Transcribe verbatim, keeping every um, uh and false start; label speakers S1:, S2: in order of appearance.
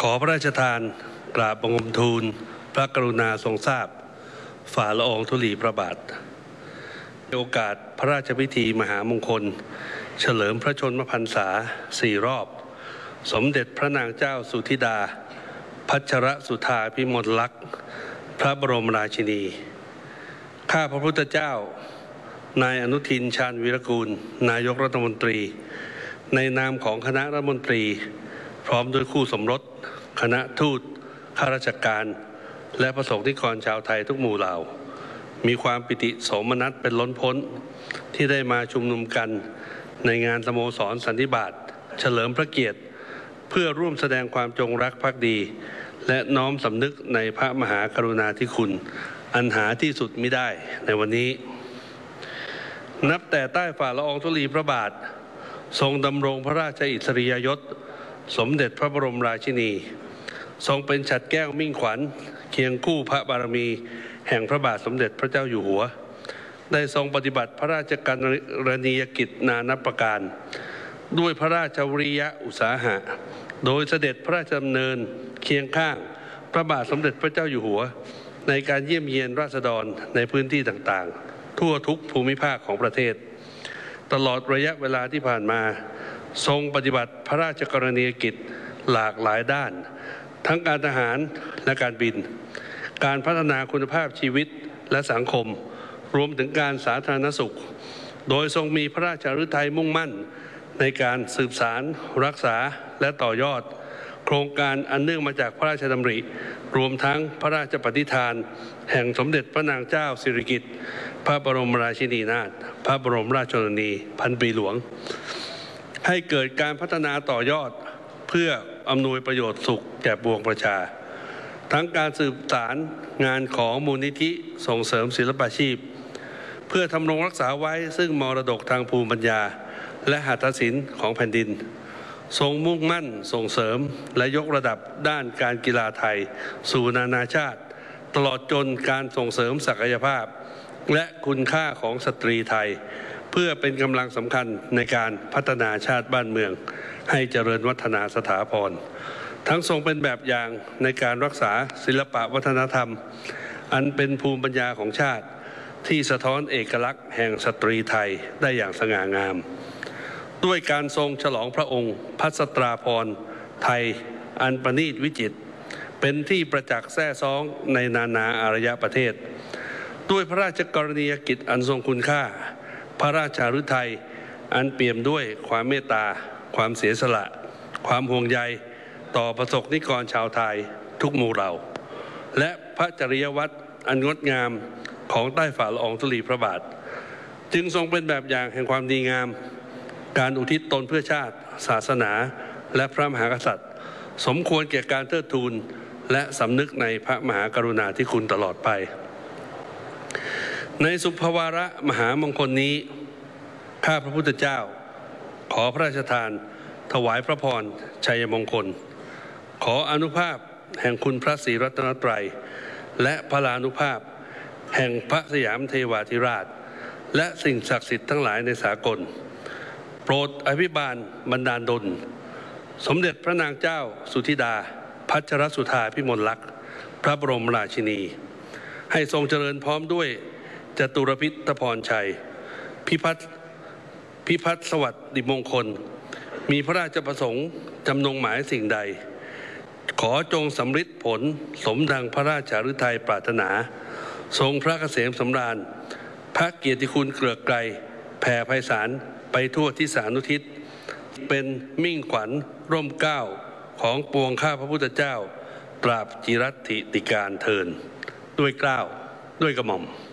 S1: ขอพระราชทานกราบบังคมทูลพระกรุณาทรงทราบฝ่าละอองธุลีพระบาทในโอกาสพระราชพิธีมหามงคลเฉลิมพระชนมพรรษาสี่รอบสมเด็จพระนางเจ้าสุธิดาพัชรสุธาพิมลลักษณ์พระบรมราชินีข้าพระพุทธเจ้านายอนุทินชาญวีรกูลนายกรัฐมนตรีในนามของคณะรัฐมนตรีพร้อมด้วยคู่สมรสคณะทูตข้าราชการและประสงค์นิกรชาวไทยทุกหมู่เหล่ามีความปิติโสมนัสเป็นล้นพ้นที่ได้มาชุมนุมกันในงานสโมสรสันนิบาตเฉลิมพระเกียรติเพื่อร่วมแสดงความจงรักภักดีและน้อมสำนึกในพระมหากรุณาธิคุณอันหาที่สุดมิได้ในวันนี้นับแต่ใต้ฝ่าละอองธุลีพระบาททรงดำรงพระราชอิสริยยศสมเด็จพระบรมราชินีทรงเป็นฉัตรแก้วมิ่งขวัญเคียงคู่พระบารมีแห่งพระบาทสมเด็จพระเจ้าอยู่หัวได้ทรงปฏิบัติพระราชกรณียกิจนานับประการด้วยพระราชวิริยะอุตสาหะโดยเสด็จพระราชดำเนินเคียงข้างพระบาทสมเด็จพระเจ้าอยู่หัวในการเยี่ยมเยียนราษฎรในพื้นที่ต่างๆทั่วทุกภูมิภาคของประเทศตลอดระยะเวลาที่ผ่านมาทรงปฏิบัติพระราชกรณียกิจหลากหลายด้านทั้งการทหารและการบินการพัฒนาคุณภาพชีวิตและสังคมรวมถึงการสาธารณสุขโดยทรงมีพระราชฤทัยมุ่งมั่นในการสืบสารรักษาและต่อยอดโครงการอันเนื่องมาจากพระราชดำริรวมทั้งพระราชปฏิฐานแห่งสมเด็จพระนางเจ้าสิริกิติ์พระบรมราชินีนาถพระบรมราชชนนีพันปีหลวงให้เกิดการพัฒนาต่อยอดเพื่ออำนวยประโยชน์สุขแก่ปวงประชาทั้งการสืบสารงานของมูลนิธิส่งเสริมศิลปาชีพเพื่อทำรงรักษาไว้ซึ่งมรดกทางภูมิปัญญาและหัตถศิลป์ของแผ่นดินทรงมุ่งมั่นส่งเสริมและยกระดับด้านการกีฬาไทยสู่นานาชาติตลอดจนการส่งเสริมศักยภาพและคุณค่าของสตรีไทยเพื่อเป็นกำลังสำคัญในการพัฒนาชาติบ้านเมืองให้เจริญวัฒนาสถาพรทั้งทรงเป็นแบบอย่างในการรักษาศิลปะวัฒนธรรมอันเป็นภูมิปัญญาของชาติที่สะท้อนเอกลักษณ์แห่งสตรีไทยได้อย่างสง่างามด้วยการทรงฉลองพระองค์พัสตราภรณ์ไทยอันประณีตวิจิตรเป็นที่ประจักษ์แท้ซ้องในนานาอารยประเทศด้วยพระราชกรณียกิจอันทรงคุณค่าพระราชฤทัยอันเปี่ยมด้วยความเมตตาความเสียสละความห่วงใยต่อประสบนิกรชาวไทยทุกหมู่เหล่าและพระจริยวัตรอันงดงามของใต้ฝ่าละอองธุลีพระบาทจึงทรงเป็นแบบอย่างแห่งความดีงามการอุทิศตนเพื่อชาติศาสนาและพระมหากษัตริย์สมควรแก่การเทิดทูนและสำนึกในพระมหากรุณาธิคุณตลอดไปในสุภวาระมหามงคลนี้ข้าพระพุทธเจ้าขอพระราชทานถวายพระพรชัยมงคลขออนุภาพแห่งคุณพระศรีรัตนตรัยและพลานุภาพแห่งพระสยามเทวาธิราชและสิ่งศักดิ์สิทธิ์ทั้งหลายในสากลโปรดอภิบาลบันดาลดลสมเด็จพระนางเจ้าสุธิดาพัชรสุธาพิมลลักษณ์พระบรมราชินีให้ทรงเจริญพร้อมด้วยจตุรพิธพรชัยพิพัฒน์พิพัฒน์สวัสดิมงคลมีพระราชประสงค์จำนงหมายสิ่งใดขอจงสำฤทธิ์ผลสมดังพระราชฤทัยปรารถนาทรงพระเกษมสำราญพระเกียรติคุณเกลือไกรแผ่ไพศาลไปทั่วทิศานุทิศเป็นมิ่งขวัญร่มเกล้าของปวงข้าพระพุทธเจ้าตราบจิรัติติการเทินด้วยเกล้าด้วยกระหม่อม